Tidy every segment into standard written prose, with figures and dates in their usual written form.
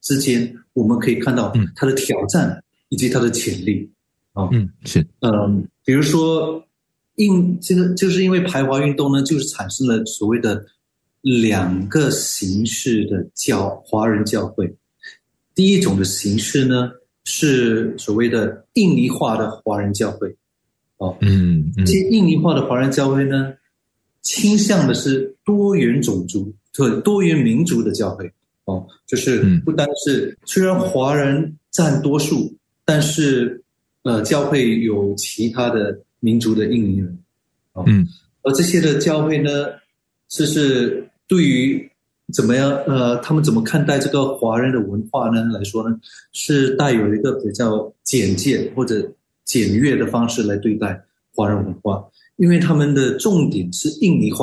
之间，我们可以看到它的挑战以及它的潜力。 是， 比如说，这个就是因为排华运动呢，就是产生了所谓的2个形式的华人教会。第一种的形式呢，是所谓的印尼化的华人教会。这些印尼化的华人教会呢，倾向的是多元种族、多元民族的教会。就是不单是虽然华人占多数，但是教会有其他的民族的印尼人。而这些的教会呢，是对于怎么样他们怎么看待这个华人的文化呢来说呢，是带有一个比较简介或者简约的方式来对待华人文化，因为他们的重点是印尼化。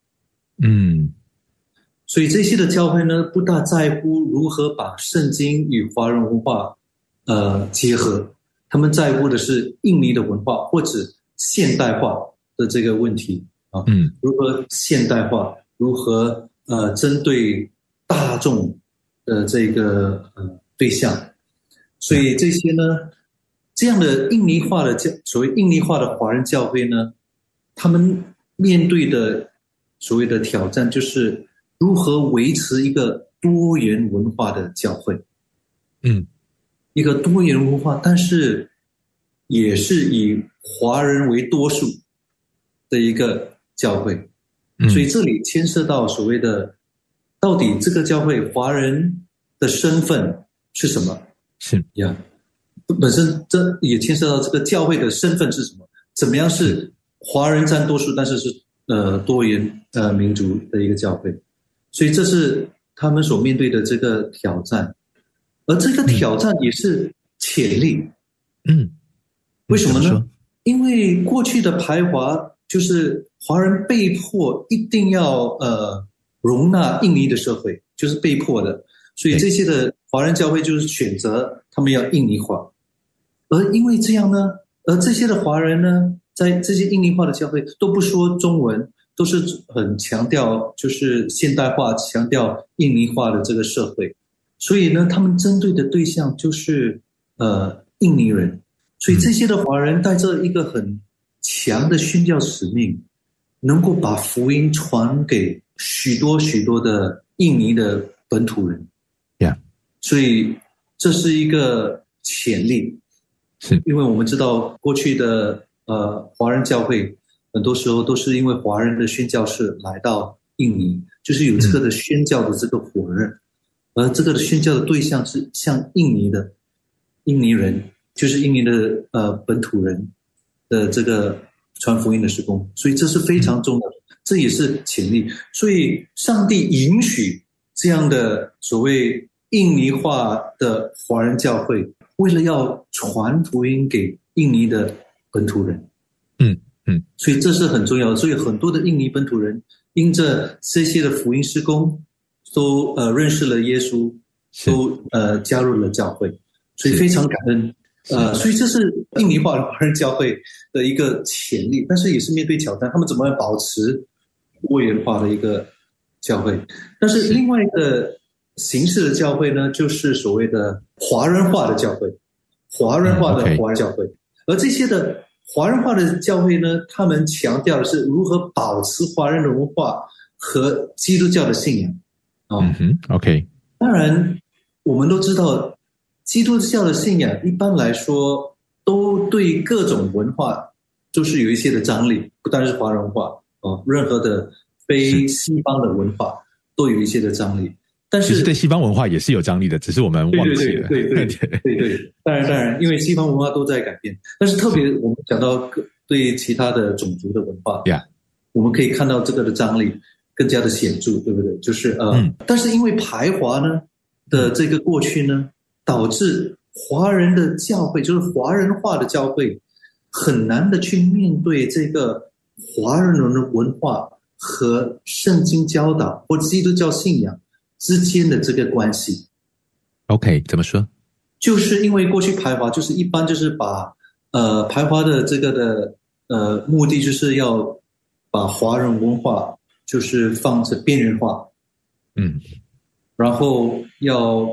所以这些的教会呢，不大在乎如何把圣经与华人文化结合，他们在乎的是印尼的文化或者现代化的这个问题如何现代化，如何针对大众的这个对象。所以这些呢，这样的印尼化的所谓印尼化的华人教会呢，他们面对的所谓的挑战就是如何维持一个多元文化的教会。一个多元文化，但是也是以华人为多数的一个教会。所以这里牵涉到所谓的到底这个教会华人的身份是什么？ 是呀，本身这也牵涉到这个教会的身份是什么？怎么样是华人占多数，但是是多元民族的一个教会？所以这是他们所面对的这个挑战，而这个挑战也是潜力。为什么呢？因为过去的排华就是华人被迫一定要容纳印尼的社会，就是被迫的，所以这些的华人教会就是选择他们要印尼化。而因为这样呢，而这些的华人呢，在这些印尼化的教会都不说中文，都是很强调就是现代化，强调印尼化的这个社会，所以呢，他们针对的对象就是印尼人。所以这些的华人带着一个很强的宣教使命，能够把福音传给许多许多的印尼的本土人。所以这是一个潜力。因为我们知道过去的华人教会很多时候都是因为华人的宣教士来到印尼，就是有这个的宣教的这个火热，而这个的宣教的对象是像印尼人，就是印尼的本土人的这个传福音的事工，所以这是非常重要的，这也是潜力。所以上帝允许这样的所谓印尼化的华人教会，为了要传福音给印尼的本土人。所以这是很重要的。所以很多的印尼本土人因着这些的福音事工都认识了耶稣，都加入了教会，所以非常感恩。所以这是印尼化的华人教会的一个潜力，但是也是面对挑战，他们怎么样保持多元化的一个教会。但是另外一个形式的教会呢，就是所谓的华人化的教会，华人化的华人教会。而这些的华人化的教会呢，他们强调的是如何保持华人的文化和基督教的信仰。当然我们都知道基督教的信仰一般来说都对各种文化就是有一些的张力，不单是华人文化任何的非西方的文化都有一些的张力。但是其实对西方文化也是有张力的，只是我们忘记了。 对，当然，因为西方文化都在改变，但是特别我们讲到对其他的种族的文化，我们可以看到这个的张力更加的显著，对不对？就是但是因为排华呢的这个过去呢，导致华人的教会，就是华人化的教会，很难的去面对这个华人的文化和圣经教导或基督教信仰之间的这个关系。 怎么说？ 就是因为过去排华就是一般就是把排华的这个的目的就是要把华人文化就是放着边缘化，然后要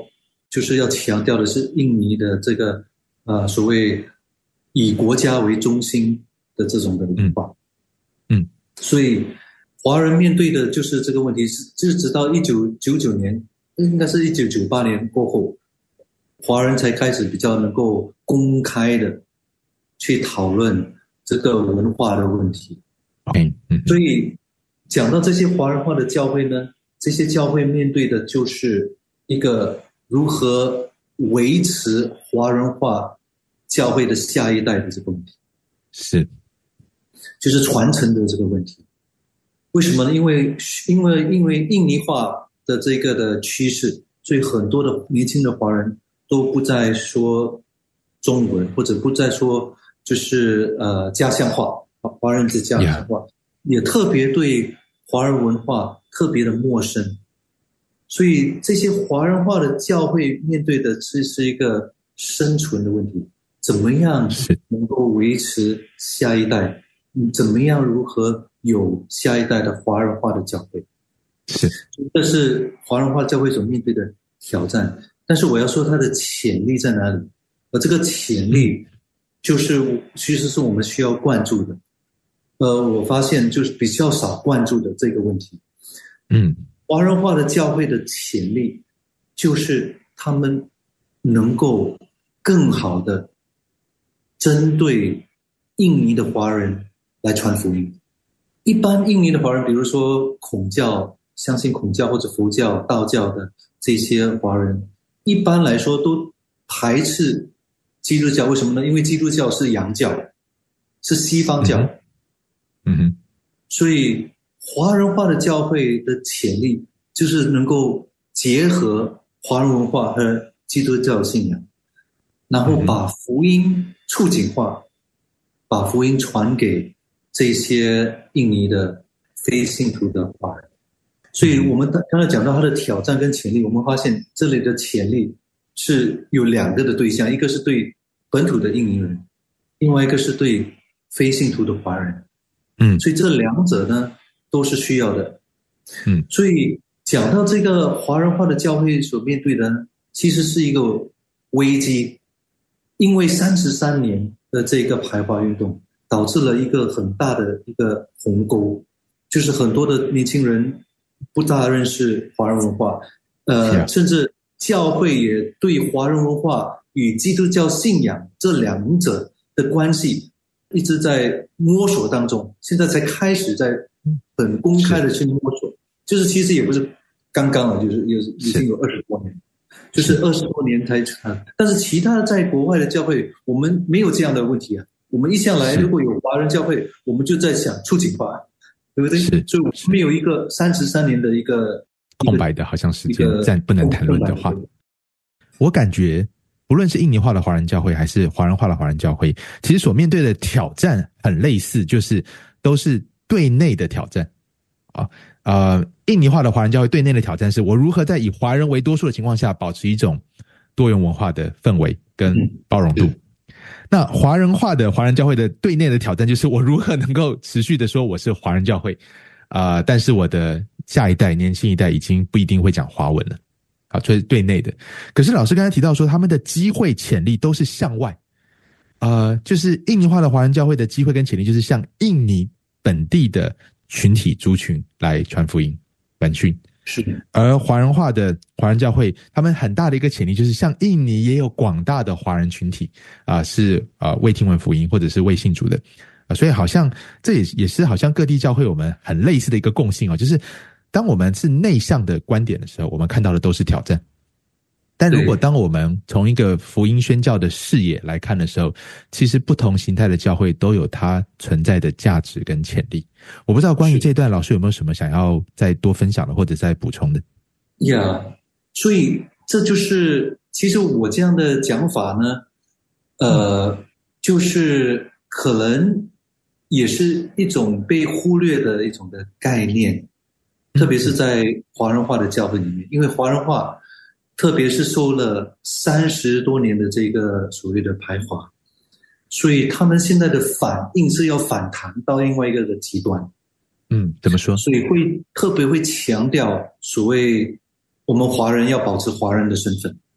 就是要强调的是印尼的这个所谓以国家为中心的这种的文化。所以华人面对的就是这个问题，是直到1999年，应该是1998年过后，华人才开始比较能够公开的去讨论这个文化的问题。所以讲到这些华人化的教会呢，这些教会面对的就是一个如何维持华人化教会的下一代的这个问题，就是传承的这个问题。为什么呢？因为印尼化的这个的趋势，所以很多的年轻的华人都不再说中文，或者不再说就是家乡话，华人的家乡话，也特别对华人文化特别的陌生。所以这些华人化的教会面对的是一个生存的问题，怎么样能够维持下一代，怎么样如何有下一代的华人化的教会，这是华人化教会所面对的挑战。但是我要说它的潜力在哪里，而这个潜力就是其实是我们需要关注的。我发现就是比较少关注的这个问题。华人化的教会的潜力就是他们能够更好的针对印尼的华人来传福音。一般印尼的华人，比如说孔教，相信孔教或者佛教、道教的这些华人，一般来说都排斥基督教。为什么呢？因为基督教是洋教，是西方教。所以华人化的教会的潜力就是能够结合华人文化和基督教信仰，然后把福音触景化，把福音传给这些印尼的非信徒的华人。所以我们刚才讲到它的挑战跟潜力，我们发现这里的潜力是有两个的对象，一个是对本土的印尼人，另外一个是对非信徒的华人。所以这两者呢都是需要的。所以讲到这个华人化的教会所面对的其实是一个危机，因为33年的这个排华运动导致了一个很大的一个鸿沟，就是很多的年轻人不大认识华人文化，甚至教会也对华人文化与基督教信仰这两者的关系一直在摸索当中，现在才开始在很公开的去摸索，就是其实也不是刚刚了，就是已经有20多年，就是20多年才但是其他在国外的教会，我们没有这样的问题啊。我们一向来如果有华人教会，我们就在想触景化，对不对？所以我们没有一个33年的一个空白的，好像时间暂不能谈论的话，我感觉不论是印尼化的华人教会还是华人化的华人教会，其实所面对的挑战很类似，就是都是对内的挑战印尼化的华人教会对内的挑战是我如何在以华人为多数的情况下保持一种多元文化的氛围跟包容度。那华人化的华人教会的对内的挑战就是我如何能够持续的说我是华人教会但是我的下一代年轻一代已经不一定会讲华文了所以对内的。可是老师刚才提到说他们的机会潜力都是向外就是印尼化的华人教会的机会跟潜力就是向印尼本地的群体族群来传福音本训， 是的。 而华人化的华人教会他们很大的一个潜力就是像印尼也有广大的华人群体是未听闻福音或者是未信主的所以好像这也是好像各地教会我们很类似的一个共性就是当我们是内向的观点的时候，我们看到的都是挑战。但如果当我们从一个福音宣教的视野来看的时候，其实不同形态的教会都有它存在的价值跟潜力。我不知道关于这一段老师有没有什么想要再多分享的或者再补充的。 所以这就是其实我这样的讲法呢就是可能也是一种被忽略的一种的概念，特别是在华人化的教会里面，因为华人化特别是受了30多年的这个所谓的排华，所以他们现在的反应是要反弹到另外一个的极端。 怎么说？ 所以特别会强调所谓我们华人要保持华人的身份，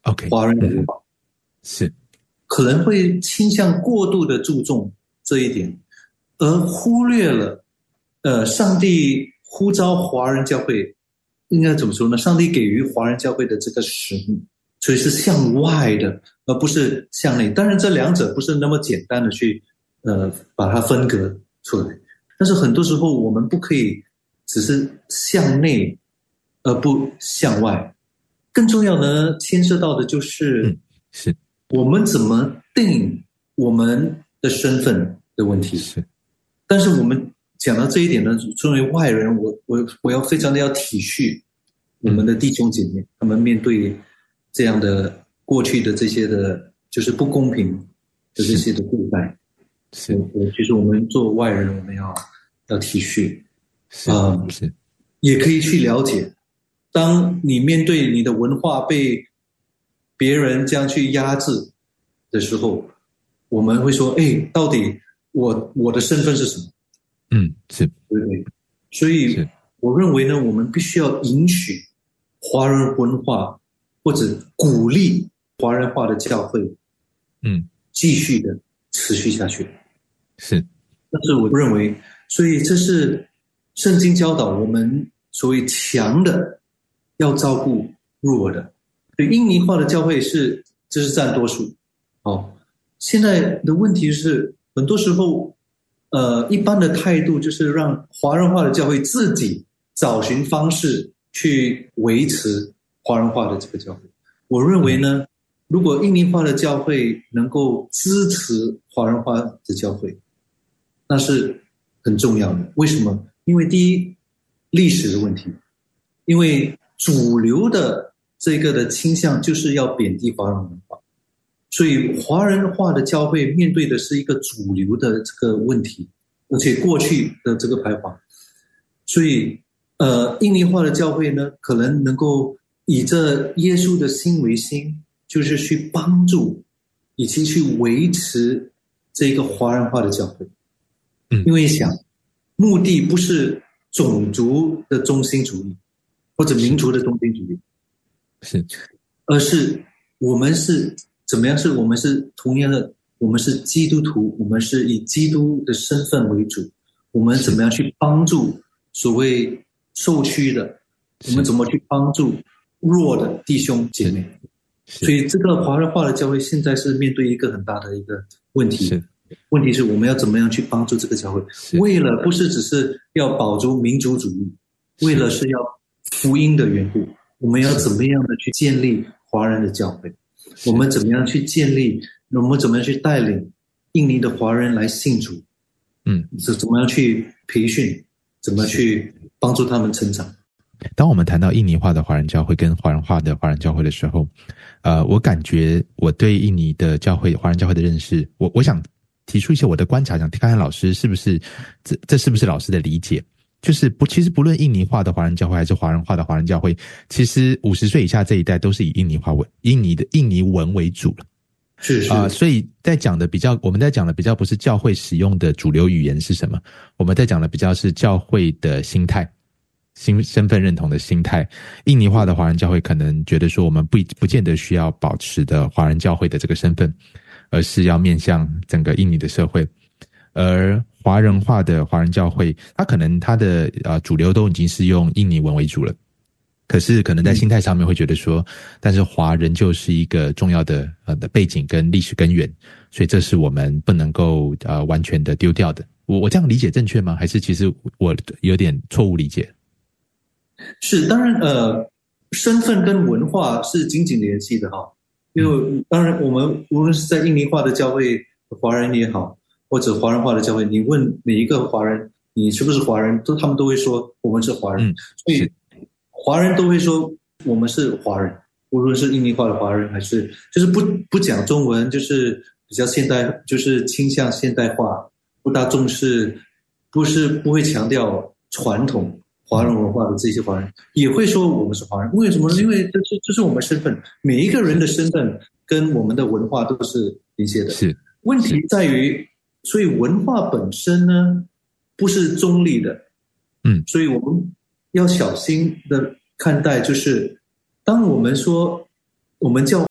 OK 华人的文化， 是可能会倾向过度的注重这一点，而忽略了上帝呼召华人教会应该怎么说呢？上帝给予华人教会的这个使命，所以是向外的，而不是向内。当然，这两者不是那么简单的去把它分隔出来。但是很多时候，我们不可以只是向内而不向外。更重要的牵涉到的就是我们怎么定我们的身份的问题。 是， 但是我们讲到这一点呢，作为外人，我要非常的要体恤我们的弟兄姐妹，他们面对这样的过去的这些的，就是不公平的这些的对待。 是， 其实我们做外人，我们要体恤， 是， 也可以去了解。当你面对你的文化被别人这样去压制的时候，我们会说：“到底我的身份是什么？” 是， 对不对？所以我认为呢，我们必须要允许华人文化或者鼓励华人化的教会，继续的持续下去。 是， 但是我认为，所以这是圣经教导我们所谓强的要照顾弱的。对，印尼化的教会这是占多数。现在的问题是，很多时候，一般的态度就是让华人化的教会自己找寻方式去维持华人化的这个教会。我认为呢，如果印尼化的教会能够支持华人化的教会，那是很重要的。为什么？因为第一，历史的问题，因为主流的这个的倾向就是要贬低华人文化，所以华人化的教会面对的是一个主流的这个问题，而且过去的这个排华，所以印尼化的教会呢，可能能够以这耶稣的心为心，就是去帮助以及去维持这个华人化的教会。因为想目的不是种族的中心主义或者民族的中心主义， 是， 而是我们是怎么样？是我们是同样的，我们是基督徒，我们是以基督的身份为主，我们怎么样去帮助所谓受屈的？我们怎么去帮助弱的弟兄姐妹？所以这个华人化的教会现在是面对一个很大的一个问题。问题是我们要怎么样去帮助这个教会？为了不是只是要保住民族主义，为了是要福音的缘故，我们要怎么样的去建立华人的教会？我们怎么样去建立？我们怎么样去带领印尼的华人来信主？怎么样去培训？怎么去帮助他们成长？ 当我们谈到印尼化的华人教会跟华人化的华人教会的时候，我感觉我对印尼的教会、华人教会的认识，我想提出一些我的观察，想看看老师是不是这是不是老师的理解？就是其实不论印尼化的华人教会还是华人化的华人教会，其实50岁以下这一代都是以印尼文为主了。 是所以我们在讲的比较不是教会使用的主流语言是什么，我们在讲的比较是教会的心态。身份认同的心态，印尼化的华人教会可能觉得说，我们不见得需要保持的华人教会的这个身份，而是要面向整个印尼的社会。而华人化的华人教会，它可能它的主流都已经是用印尼文为主了，可是可能在心态上面会觉得说，但是华人就是一个重要的背景跟历史根源，所以这是我们不能够完全的丢掉的。我这样理解正确吗？还是其实我有点错误理解？ 是，当然，身份跟文化是紧紧联系的哈。因为当然，我们无论是在印尼化的教会，华人也好，或者华人化的教会，你问每一个华人，你是不是华人，他们都会说我们是华人。所以华人都会说我们是华人，无论是印尼化的华人，还是就是不讲中文，就是比较现代，就是倾向现代化，不大重视，不会强调传统华人文化的这些华人也会说我们是华人。为什么呢？因为这是我们身份，每一个人的身份跟我们的文化都是连接的。 是， 问题在于，所以文化本身呢不是中立的。所以我们要小心的看待，就是当我们说我们叫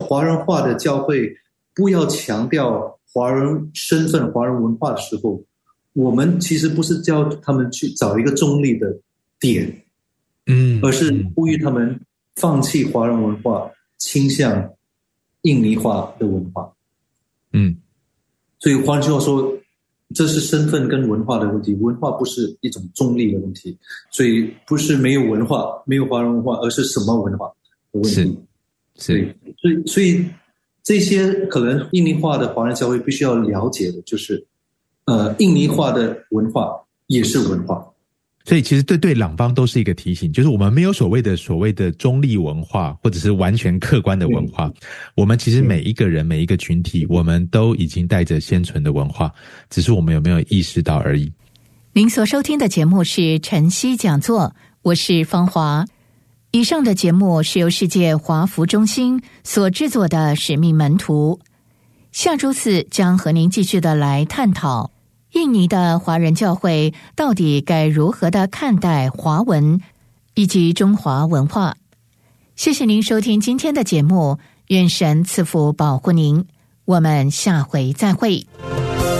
华人化的教会不要强调华人身份、华人文化的时候，我们其实不是教他们去找一个中立的点，而是呼吁他们放弃华人文化，倾向印尼化的文化。所以换句话说，这是身份跟文化的问题，文化不是一种中立的问题，所以不是没有文化、没有华人文化，而是什么文化的问题。所以这些可能印尼化的华人教会必须要了解的就是，印尼化的文化也是文化。 所以其实对两方都是一个提醒，就是我们没有所谓的中立文化或者是完全客观的文化，我们其实每一个人每一个群体我们都已经带着现存的文化，只是我们有没有意识到而已。 您所收听的节目是晨曦讲座，我是芳华。以上的节目是由世界华福中心所制作的使命门徒，下周四将和您继续的来探讨印尼的华人教会到底该如何的看待华文以及中华文化。谢谢您收听今天的节目，愿神赐福保护您，我们下回再会。